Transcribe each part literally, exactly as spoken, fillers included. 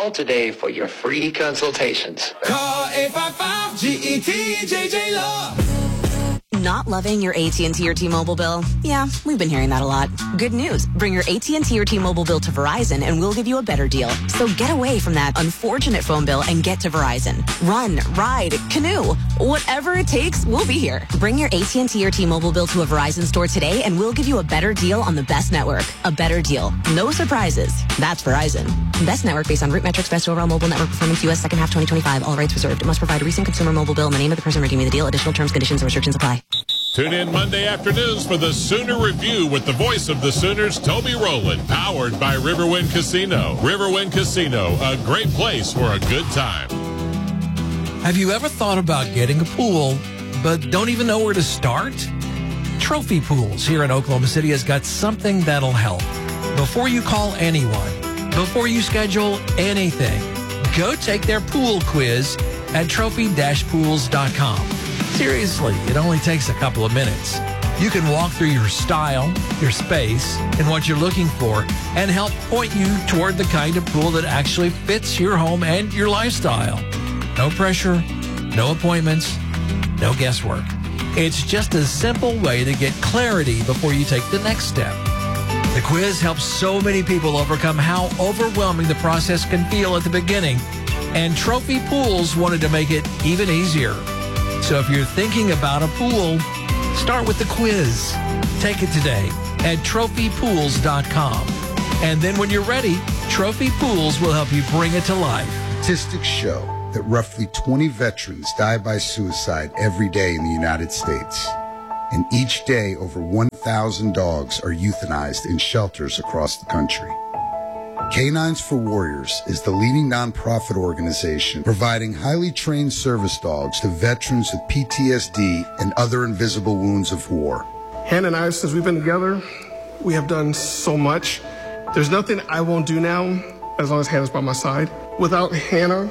Call today for your free consultations. Call eight five five G E T J J Love. Not loving your A T and T or T-Mobile bill? Yeah, we've been hearing that a lot. Good news. Bring your A T and T or T-Mobile bill to Verizon and we'll give you a better deal. So get away from that unfortunate phone bill and get to Verizon. Run, ride, canoe. Whatever it takes, we'll be here. Bring your A T and T or T-Mobile bill to a Verizon store today and we'll give you a better deal on the best network. A better deal. No surprises. That's Verizon. Best network based on root metrics, best overall mobile network performance, U S second half twenty twenty-five. All rights reserved. Must provide a recent consumer mobile bill and the name of the person redeeming the deal. Additional terms, conditions, and restrictions apply. Tune in Monday afternoons for the Sooner Review with the voice of the Sooners, Toby Rowland, powered by Riverwind Casino. Riverwind Casino, a great place for a good time. Have you ever thought about getting a pool, but don't even know where to start? Trophy Pools here in Oklahoma City has got something that'll help. Before you call anyone, before you schedule anything, go take their pool quiz at trophy dash pools dot com. Seriously, it only takes a couple of minutes. You can walk through your style, your space, and what you're looking for, and help point you toward the kind of pool that actually fits your home and your lifestyle. No pressure, no appointments, no guesswork. It's just a simple way to get clarity before you take the next step. The quiz helps so many people overcome how overwhelming the process can feel at the beginning, and Trophy Pools wanted to make it even easier. So if you're thinking about a pool, start with the quiz. Take it today at trophy pools dot com. And then when you're ready, Trophy Pools will help you bring it to life. Statistics show that roughly twenty veterans die by suicide every day in the United States. And each day, over one thousand dogs are euthanized in shelters across the country. Canines for Warriors is the leading nonprofit organization providing highly trained service dogs to veterans with P T S D and other invisible wounds of war. Hannah and I, since we've been together, we have done so much. There's nothing I won't do now as long as Hannah's by my side. Without Hannah,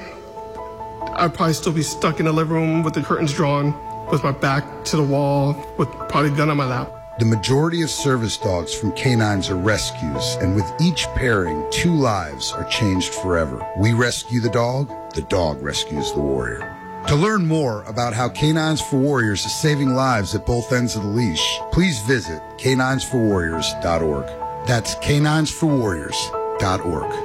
I'd probably still be stuck in the living room with the curtains drawn, with my back to the wall, with probably a gun on my lap. The majority of service dogs from Canines are rescues, and with each pairing, two lives are changed forever. We rescue the dog, the dog rescues the warrior. To learn more about how Canines for Warriors is saving lives at both ends of the leash, please visit canines for warriors dot org. That's canines for warriors dot org.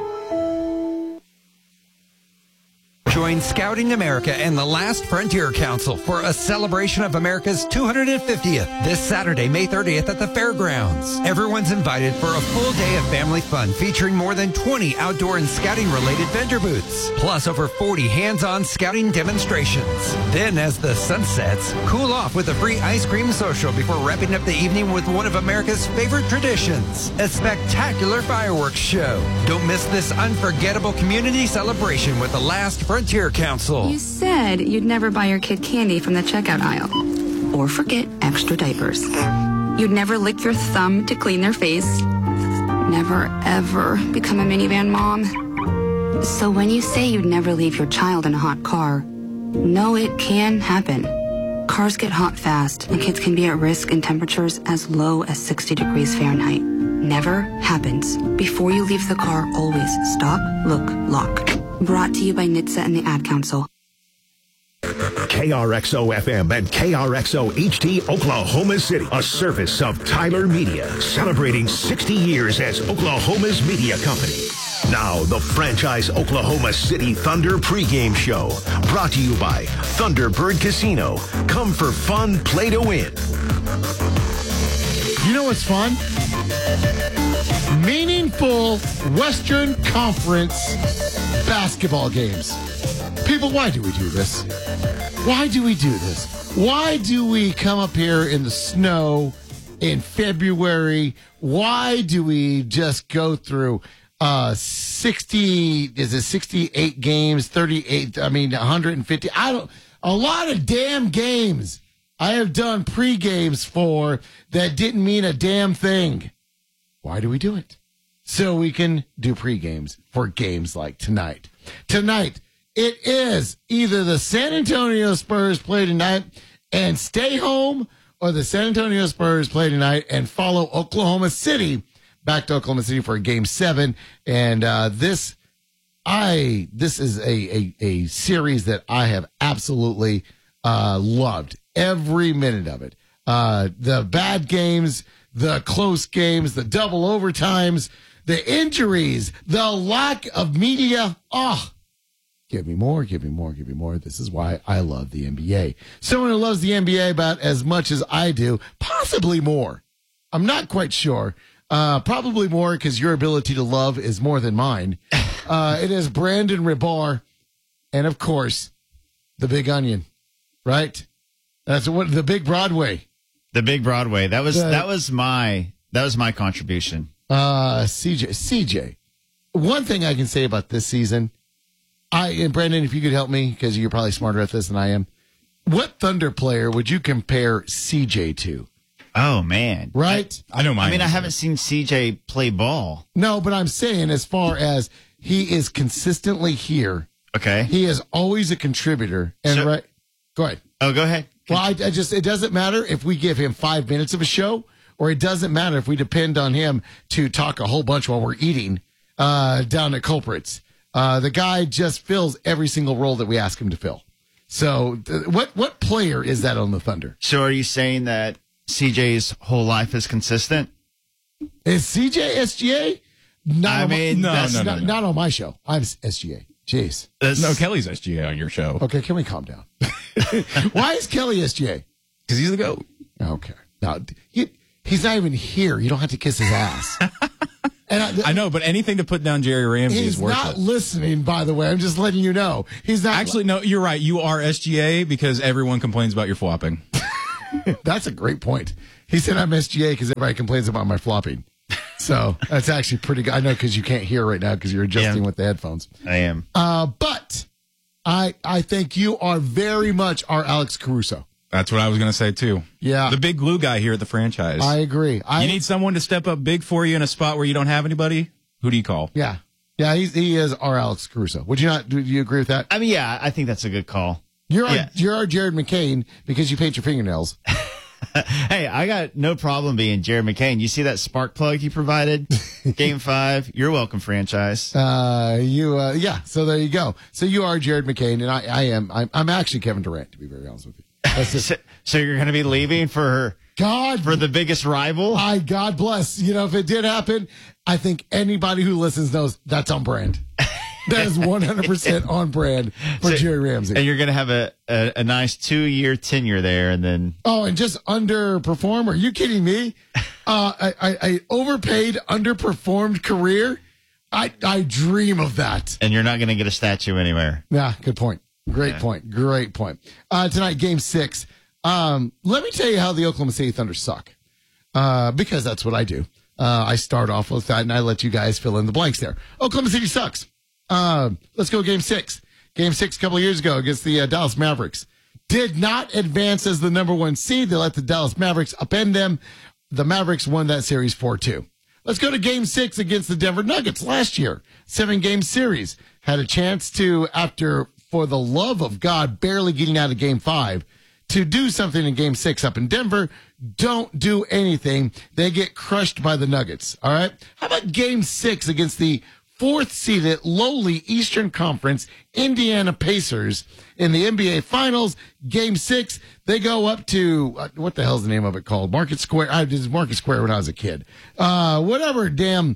Join Scouting America and the Last Frontier Council for a celebration of America's two hundred fiftieth this Saturday, May thirtieth at the fairgrounds. Everyone's invited for a full day of family fun featuring more than twenty outdoor and scouting-related vendor booths, plus over forty hands-on scouting demonstrations. Then, as the sun sets, cool off with a free ice cream social before wrapping up the evening with one of America's favorite traditions, a spectacular fireworks show. Don't miss this unforgettable community celebration with the Last Frontier Council. You said you'd never buy your kid candy from the checkout aisle. Or forget extra diapers. You'd never lick your thumb to clean their face. Never, ever become a minivan mom. So when you say you'd never leave your child in a hot car, know it can happen. Cars get hot fast, and kids can be at risk in temperatures as low as sixty degrees Fahrenheit. Never happens. Before you leave the car, always stop, look, lock. Brought to you by N H T S A and the Ad Council. K R X O F M and K R X O H D Oklahoma City, a service of Tyler Media, celebrating sixty years as Oklahoma's media company. Now, the franchise Oklahoma City Thunder pregame show, brought to you by Thunderbird Casino. Come for fun, play to win. You know what's fun? Meaningful Western Conference basketball games. People, why do we do this? Why do we do this? Why do we come up here in the snow in February? Why do we just go through uh, sixty, is it sixty-eight games, thirty-eight, I mean, one hundred fifty? I don't, a lot of damn games I have done pre-games for that didn't mean a damn thing. Why do we do it? So we can do pre-games for games like tonight. Tonight, it is either the San Antonio Spurs play tonight and stay home, or the San Antonio Spurs play tonight and follow Oklahoma City back to Oklahoma City for a game seven. And uh, this, I this is a, a, a series that I have absolutely uh, loved every minute of it. Uh, the bad games, the close games, the double overtimes, the injuries, the lack of media. Oh, give me more, give me more, give me more. This is why I love the N B A. Someone who loves the N B A about as much as I do, possibly more. I'm not quite sure. Uh, probably more because your ability to love is more than mine. Uh, it is Brandon Ribar, and of course, the Big Onion, right? That's what the Big Broadway. The Big Broadway. That was The- that was my that was my contribution. Uh, C J, C J. One thing I can say about this season, I and Brandon, if you could help me because you're probably smarter at this than I am. What Thunder player would you compare C J to? Oh man, right? I know mine. I mean, I haven't seen C J play ball. No, but I'm saying as far as he is consistently here. Okay. He is always a contributor. And So- right. Go ahead. Oh, go ahead. Well, I, I just, it doesn't matter if we give him five minutes of a show, or it doesn't matter if we depend on him to talk a whole bunch while we're eating uh, down at Culprits. Uh, the guy just fills every single role that we ask him to fill. So th- what, what player is that on the Thunder? So are you saying that C J's whole life is consistent? Is C J S G A? Not I on my- mean, No, that's no, no, not, no. not on my show. I'm S G A. Jeez. That's- No, Kelly's S G A on your show. Okay, can we calm down? Why is Kelly S G A? Because he's the GOAT. Okay. No, he, he's not even here. You don't have to kiss his ass. And I, I know, but anything to put down Jerry Ramsey he's is worth not it. listening, by the way. I'm just letting you know. He's not. Actually, no, you're right. You are S G A because everyone complains about your flopping. That's a great point. He said I'm S G A because everybody complains about my flopping. So that's actually pretty good. I know because you can't hear right now because you're adjusting Yeah. with the headphones. I am. Uh, but I I think you are very much our Alex Caruso. That's what I was going to say, too. Yeah. The big glue guy here at the franchise. I agree. I, you need someone to step up big for you in a spot where you don't have anybody? Who do you call? Yeah. Yeah, he's, he is our Alex Caruso. Would you not? Do you agree with that? I mean, yeah, I think that's a good call. You're our, Yeah. you're our Jared McCain because you paint your fingernails. Hey, I got no problem being Jared McCain. You see that spark plug you provided? Game five. You're welcome, franchise. Uh, you, uh, yeah. So there you go. So you are Jared McCain, and I, I am. I'm, I'm actually Kevin Durant, to be very honest with you. That's just So, so you're going to be leaving for God for the biggest rival? I God bless. You know, if it did happen, I think anybody who listens knows that's on brand. That is one hundred percent on brand for So- Jerry Ramsey. And you're going to have a, a, a nice two-year tenure there, and then Oh, and just underperform? Are you kidding me? Uh, I, I, I overpaid, underperformed career. I, I dream of that. and you're not going to get a statue anywhere. Yeah, good point. Great point. Great point. Uh, tonight, game six. Um, let me tell you how the Oklahoma City Thunder suck. Uh, because that's what I do. Uh, I start off with that and I let you guys fill in the blanks there. Oklahoma City sucks. Uh, let's go game six. Game six a couple of years ago against the uh, Dallas Mavericks. Did not advance as the number one seed. They let the Dallas Mavericks upend them. The Mavericks won that series four two. Let's go to game six against the Denver Nuggets last year. Seven game series. Had a chance to, after, for the love of God, barely getting out of game five, to do something in game six up in Denver. Don't do anything. They get crushed by the Nuggets. All right. How about game six against the fourth seeded lowly Eastern Conference Indiana Pacers in the N B A Finals? Game six, they go up to, uh, what the hell's the name of it called? Market Square. I did Market Square when I was a kid. Uh, whatever damn,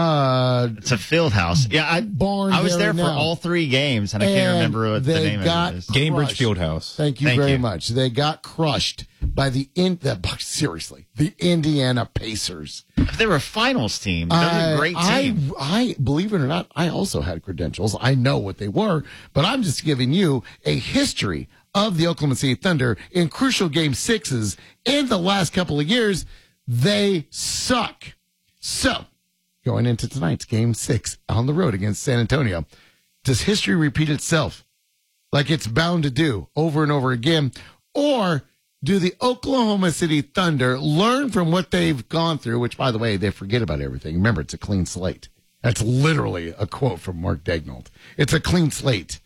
uh, It's a field house. Yeah, I, barn. I was there for now. all three games, and I can't And remember what the they name got of it is. Cambridge crushed. Fieldhouse. Thank you Thank very you. much. They got crushed by the in the seriously the Indiana Pacers. They were a finals team. They were I, a great I, team. I believe it or not, I also had credentials. I know what they were, but I'm just giving you a history of the Oklahoma City Thunder in crucial game sixes in the last couple of years. They suck. So, going into tonight's game six on the road against San Antonio, does history repeat itself like it's bound to do over and over again? Or do the Oklahoma City Thunder learn from what they've gone through, which, by the way, they forget about everything. Remember, it's a clean slate. That's literally a quote from Mark Daignault. It's a clean slate.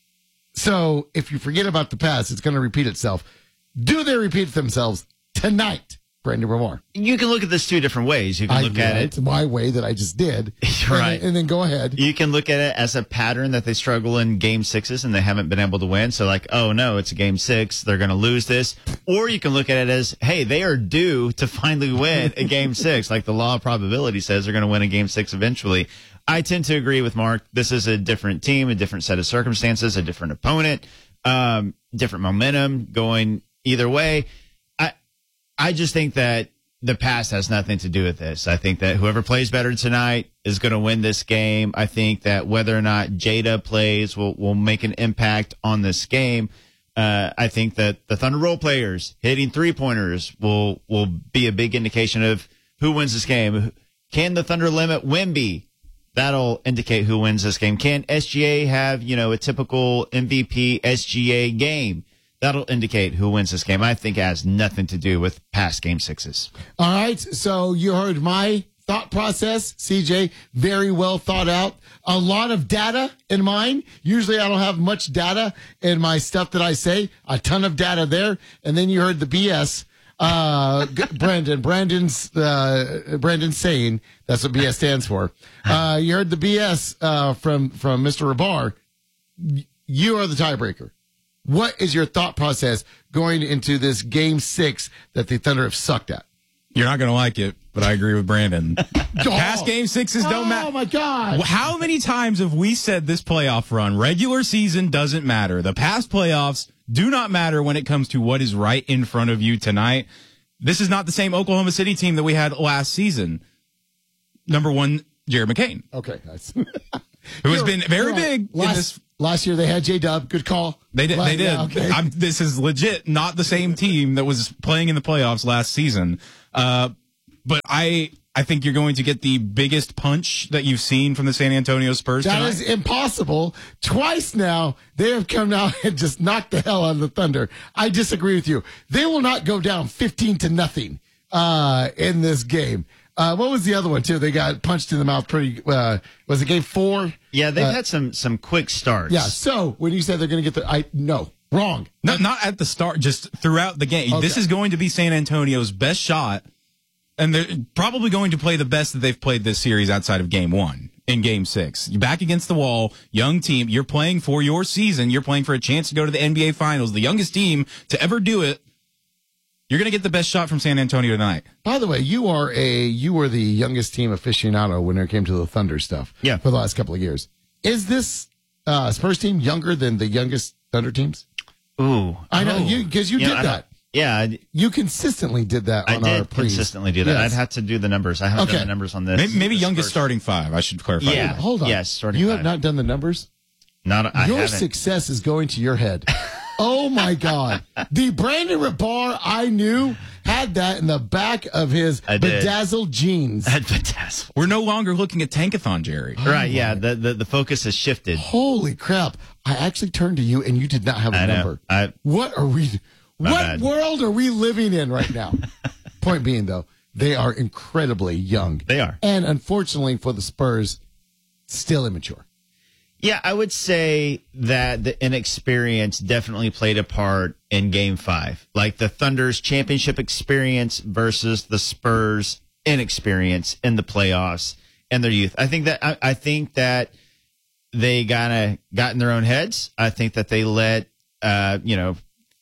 So if you forget about the past, it's going to repeat itself. Do they repeat themselves tonight Brandon Romar. You can look at this two different ways. You can I, look at it's it my way that I just did. right, and, and then go ahead. You can look at it as a pattern that they struggle in game sixes and they haven't been able to win. So like, oh no, it's a game six. They're going to lose this. Or you can look at it as, hey, they are due to finally win a game six. Like the law of probability says they're going to win a game six eventually. I tend to agree with Mark. This is a different team, a different set of circumstances, a different opponent, um, different momentum going either way. I, I just think that the past has nothing to do with this. I think that whoever plays better tonight is going to win this game. I think that whether or not Jada plays will, will make an impact on this game. Uh, I think that the Thunder role players hitting three pointers will, will be a big indication of who wins this game. Can the Thunder limit Wemby? That'll indicate who wins this game. Can S G A have, you know, a typical M V P S G A game? That'll indicate who wins this game. I think it has nothing to do with past game sixes. All right. So you heard my thought process, C J, very well thought out. A lot of data in mine. Usually I don't have much data in my stuff that I say. A ton of data there. And then you heard the B S. Uh, Brandon, Brandon's, uh, Brandon's saying that's what B S stands for. Uh, you heard the B S, uh, from, from Mister Rabar. You are the tiebreaker. What is your thought process going into this game six that the Thunder have sucked at? You're not going to like it, but I agree with Brandon. Past game sixes don't matter. Oh, my God. How many times have we said this playoff run, regular season doesn't matter. The past playoffs do not matter when it comes to what is right in front of you tonight. This is not the same Oklahoma City team that we had last season. Number one, Jared McCain. Okay. Nice. Who has been very big last, in this. Last year they had J-Dub. Good call. They did. Last, they did. Yeah, okay. I'm, this is legit not the same team that was playing in the playoffs last season. Uh, but I, I think you're going to get the biggest punch that you've seen from the San Antonio Spurs That tonight. is impossible. Twice now, they have come out and just knocked the hell out of the Thunder. I disagree with you. They will not go down fifteen to nothing uh, in this game. Uh, what was the other one, too? They got punched in the mouth pretty, uh, was it game four? Yeah, they've uh, had some some quick starts. Yeah, so when you said they're going to get the, I, no, wrong. No, not at the start, just throughout the game. Okay. This is going to be San Antonio's best shot, and they're probably going to play the best that they've played this series outside of game one. In game six, you're back against the wall, young team. You're playing for your season. You're playing for a chance to go to the N B A Finals, the youngest team to ever do it. You're going to get the best shot from San Antonio tonight. By the way, you are a you were the youngest team aficionado when it came to the Thunder stuff. Yeah. For the last couple of years. Is this uh, Spurs team younger than the youngest Thunder teams? Ooh, I know oh. you because you, You did know, I that. don't- Yeah, I, You consistently did that I on our did pre. consistently do that. Yes. I'd have to do the numbers. I haven't Okay. done the numbers on this. Maybe, maybe this youngest first- starting five. I should clarify. Yeah. that. Hold on. Yes, starting You five. have not done the numbers? Not, I Your haven't. success is going to your head. Oh my God. The Brandon Rabar I knew had that in the back of his I did. bedazzled jeans. At Bedazzle. We're no longer looking at Tankathon, Jerry. Right, yeah. The, the the focus has shifted. Holy crap. I actually turned to you and you did not have a I know. number. I, What are we, My what bad. world are we living in right now? Point being, though, they are incredibly young. They are. And unfortunately for the Spurs, still immature. Yeah, I would say that the inexperience definitely played a part in game five. Like the Thunder's championship experience versus the Spurs' inexperience in the playoffs and their youth. I think that I, I think that they kinda got in their own heads. I think that they let uh, you know,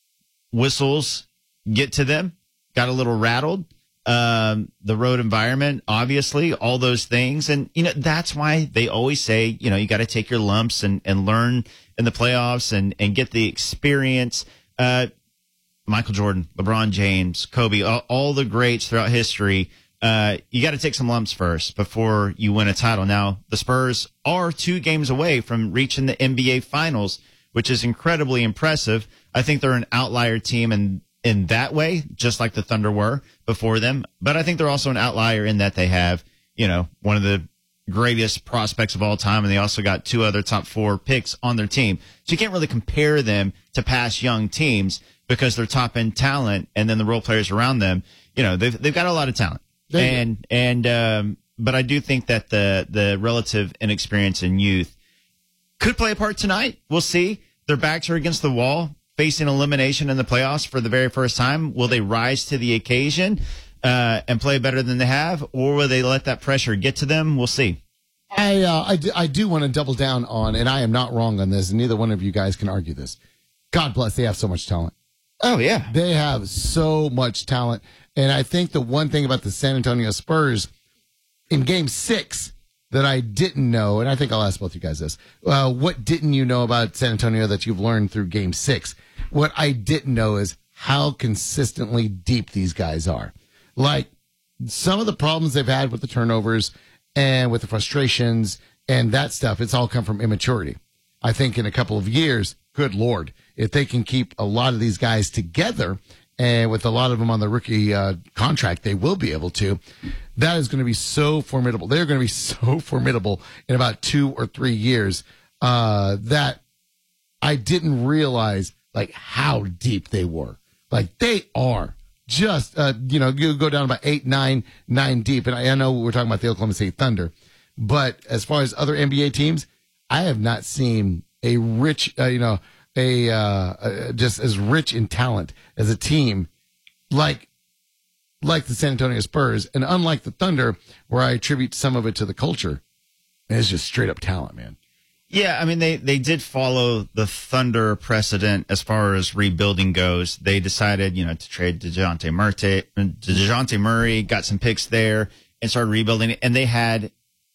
whistles get to them, got a little rattled. Um, the road environment, obviously, all those things. And, you know, that's why they always say, you know, you got to take your lumps and, and learn in the playoffs and, and get the experience. Uh, Michael Jordan, LeBron James, Kobe, all, all the greats throughout history. Uh, you got to take some lumps first before you win a title. Now, the Spurs are two games away from reaching the N B A Finals, which is incredibly impressive. I think they're an outlier team and, in that way, just like the Thunder were before them. But I think they're also an outlier in that they have, you know, one of the greatest prospects of all time, and they also got two other top four picks on their team. So you can't really compare them to past young teams because they're top end talent, and then the role players around them, you know, they've they've got a lot of talent. They do. And and um, but I do think that the the relative inexperience and youth could play a part tonight. We'll see. Their backs are against the wall, facing elimination in the playoffs for the very first time. Will they rise to the occasion? uh, and play better than they have, or will they let that pressure get to them? We'll see. I, uh, I, do, I do want to double down on, and I am not wrong on this, and neither one of you guys can argue this. God bless, they have so much talent. Oh, yeah. They have so much talent. And I think the one thing about the San Antonio Spurs in game six that I didn't know, and I think I'll ask both you guys this, uh, what didn't you know about San Antonio that you've learned through game six? What I didn't know is how consistently deep these guys are. Like, some of the problems they've had with the turnovers and with the frustrations and that stuff, it's all come from immaturity. I think in a couple of years, good Lord, if they can keep a lot of these guys together, and with a lot of them on the rookie uh, contract, they will be able to. That is going to be so formidable. They're going to be so formidable in about two or three years uh, that I didn't realize like how deep they were. Like they are just, uh, you know, you go down about eight, nine, nine deep. And I, I know we're talking about the Oklahoma City Thunder, but as far as other N B A teams, I have not seen a rich, uh, you know, a uh, uh, just as rich in talent as a team like like the San Antonio Spurs, and unlike the Thunder, where I attribute some of it to the culture, it's just straight up talent, man. Yeah, I mean, they, they did follow the Thunder precedent as far as rebuilding goes. They decided, you know, to trade DeJounte Murray, DeJounte Murray, got some picks there, and started rebuilding. And they had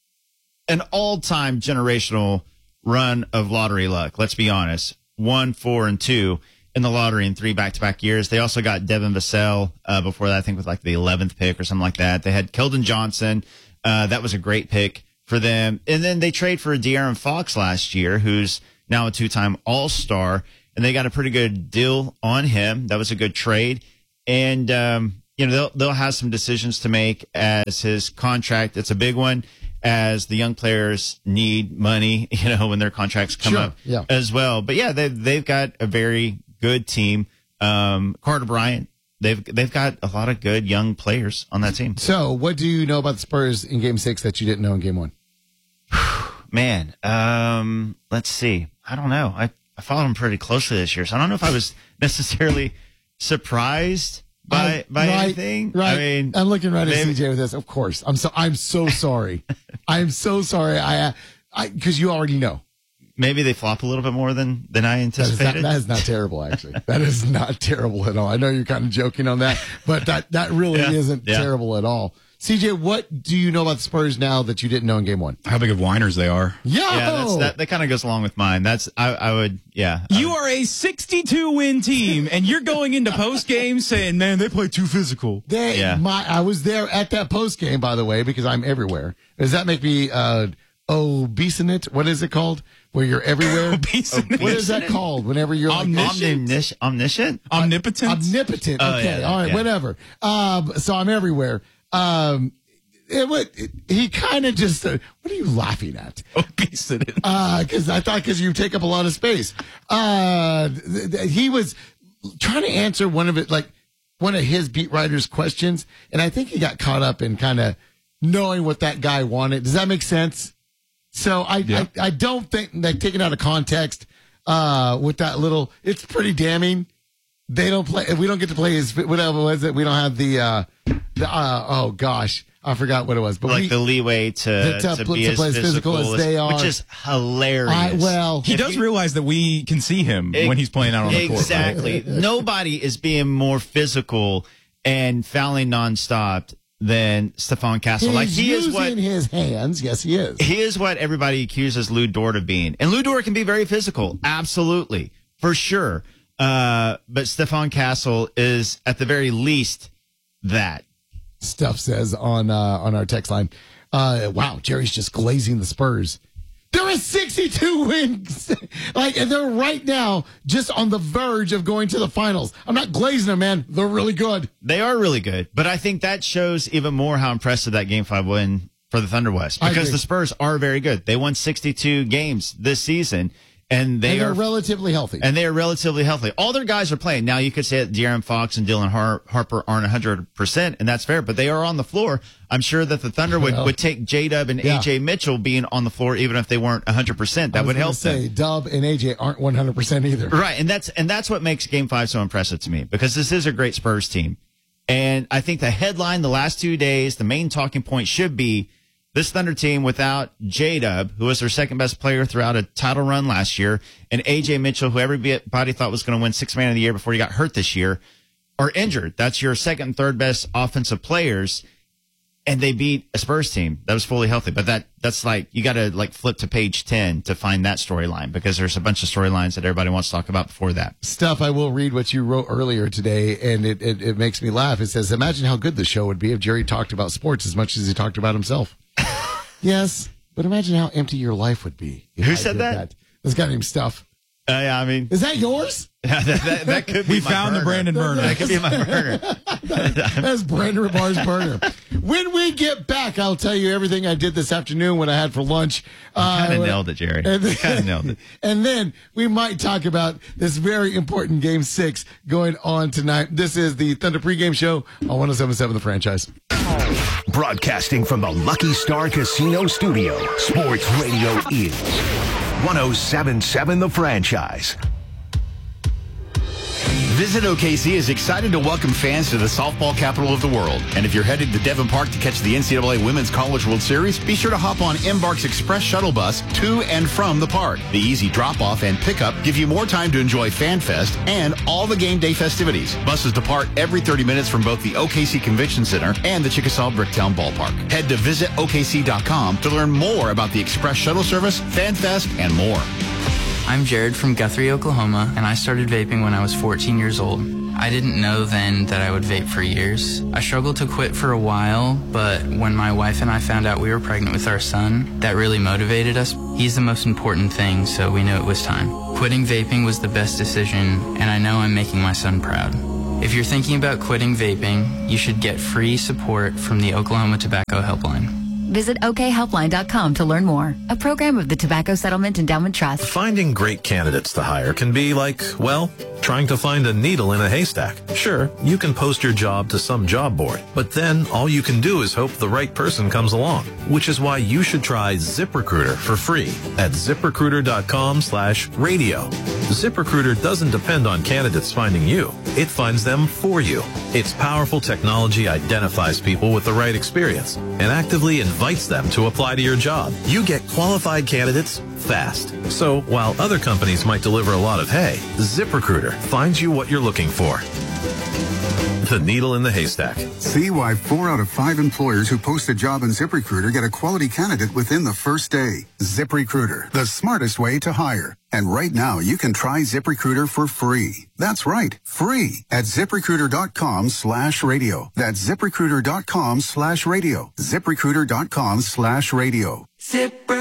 an all-time generational run of lottery luck, let's be honest. One, four, and two in the lottery in three back-to-back years. They also got Devin Vassell uh, before that, I think, with like the eleventh pick or something like that. They had Keldon Johnson. Uh, that was a great pick for them. And then they trade for De'Aaron Fox last year, who's now a two-time All-Star, and they got a pretty good deal on him. That was a good trade. And, um, you know, they'll, they'll have some decisions to make as his contract. It's a big one, as the young players need money, you know, when their contracts come Sure, up yeah. as well. But yeah, they've, they've got a very good team. Um, Carter Bryant, they've, they've got a lot of good young players on that team. So what do you know about the Spurs in game six that you didn't know in game one? Man, um, let's see. I don't know. I, I followed them pretty closely this year, so I don't know if I was necessarily surprised by, I- by right, anything. Right. I mean, I'm looking right at they- C J with this. Of course. I'm so, I'm so sorry. I'm so sorry. I, I, cause you already know. Maybe they flop a little bit more than, than I That is, not, anticipated. that is not terrible, actually. That is not terrible at all. I know you're kind of joking on that, but that, that really Yeah, isn't yeah. terrible at all. C J, what do you know about the Spurs now that you didn't know in game one? How big of whiners they are. Yo! Yeah, that's, that, that kind of goes along with mine. That's, I, I would, yeah. You are a sixty-two win team, and you're going into post game saying, "Man, they play too physical." They, Yeah. my, I was there at that post game, by the way, because I'm everywhere. Does that make me uh, obesonate? What is it called? Where you're everywhere? Obesonate. What is that called? Whenever you're like Omniscient? Omnis- omniscient? Omnipotent. omnipotent. Oh, Okay, yeah, all right, yeah. whatever. Um, so I'm everywhere. Um, it would. It, he kind of just. Uh, what are you laughing at? Obesity. Uh, because I thought because you take up a lot of space. Uh, th- th- he was trying to answer one of it, like one of his beat writers' questions, and I think he got caught up in kind of knowing what that guy wanted. Does that make sense? So I, Yeah. I, I don't think like taken out of context, uh, with that little, it's pretty damning. They don't play, we don't get to play his, whatever was it? We don't have the, uh, the, uh, oh gosh, I forgot what it was, but like we, the leeway to, to- to, to be play as as physical physical, as they are. which is hilarious. I, well, He does realize that we can see him Ex- when he's playing out on the court. right? Exactly. Nobody is being more physical and fouling nonstop than Stephon Castle. he's Like he using is what his hands. Yes, he is. he is what everybody accuses Lou Dort of being. And Lou Dort can be very physical. Absolutely. For sure. Uh, but Stephon Castle is at the very least that. Stuff says on, uh, on our text line, uh, wow, Jerry's just glazing the Spurs. They're a sixty-two wins. Like, and they're right now just on the verge of going to the finals. I'm not glazing them, man. They're really good. They are really good, but I think that shows even more how impressive that Game Five win for the Thunder was, I because agree. the Spurs are very good. They won sixty-two games this season, and they and they're are relatively healthy. and they are relatively healthy. All their guys are playing. Now you could say that De'Aaron Fox and Dylan Har- Harper aren't one hundred percent, and that's fair, but they are on the floor. I'm sure that the Thunder would, Well, would take J-Dub and yeah. A J Mitchell being on the floor, even if they weren't one hundred percent. That I was would gonna help say, them. Dub and A J aren't one hundred percent either. Right, and that's and that's what makes Game Five so impressive to me, because this is a great Spurs team, And I think the headline the last two days, the main talking point should be this Thunder team without J-Dub, who was their second best player throughout a title run last year, and A J Mitchell, who everybody thought was going to win Sixth Man of the Year before he got hurt this year, are injured. That's your second and third best offensive players. And they beat a Spurs team that was fully healthy. But that that's like, you got to like flip to page ten to find that storyline, because there's a bunch of storylines that everybody wants to talk about before that. Stuff, I will read what you wrote earlier today, and it, it, it makes me laugh. It says, imagine how good the show would be if Jerry talked about sports as much as he talked about himself. Yes, but imagine how empty your life would be. Who I said that? that? This guy named Stuff. Uh, yeah, I mean, is that yours? that, that, that could be. We my found burner. the Brandon burner. That could be my burner. That's Brandon Rabar's burner. When we get back, I'll tell you everything I did this afternoon, what I had for lunch. Kind of uh, nailed it, Jerry. Kind of nailed it. And then we might talk about this very important Game Six going on tonight. This is the Thunder pregame show on one oh seven point seven The Franchise. Broadcasting from the Lucky Star Casino Studio, Sports Radio is one oh seven point seven The Franchise. Visit O K C is excited to welcome fans to the softball capital of the world. And if you're headed to Devon Park to catch the N C double A Women's College World Series, be sure to hop on Embark's Express shuttle bus to and from the park. The easy drop-off and pickup give you more time to enjoy Fan Fest and all the game day festivities. Buses depart every thirty minutes from both the O K C Convention Center and the Chickasaw Bricktown Ballpark. Head to visit O K C dot com to learn more about the Express shuttle service, Fan Fest, and more. I'm Jared from Guthrie, Oklahoma, and I started vaping when I was fourteen years old. I didn't know then that I would vape for years. I struggled to quit for a while, but when my wife and I found out we were pregnant with our son, that really motivated us. He's the most important thing, so we knew it was time. Quitting vaping was the best decision, and I know I'm making my son proud. If you're thinking about quitting vaping, you should get free support from the Oklahoma Tobacco Helpline. Visit O K helpline dot com to learn more. A program of the Tobacco Settlement Endowment Trust. Finding great candidates to hire can be like, well, trying to find a needle in a haystack. Sure, you can post your job to some job board, but then all you can do is hope the right person comes along, which is why you should try ZipRecruiter for free at ZipRecruiter dot com slash radio. ZipRecruiter doesn't depend on candidates finding you. It finds them for you. Its powerful technology identifies people with the right experience and actively invites them to apply to your job. You get qualified candidates fast. So while other companies might deliver a lot of hay, ZipRecruiter finds you what you're looking for. The needle in the haystack. See why four out of five employers who post a job in ZipRecruiter get a quality candidate within the first day. ZipRecruiter, the smartest way to hire. And right now, you can try ZipRecruiter for free. That's right, free at ZipRecruiter dot com slash radio. That's ZipRecruiter dot com slash radio. ZipRecruiter dot com slash radio. Zip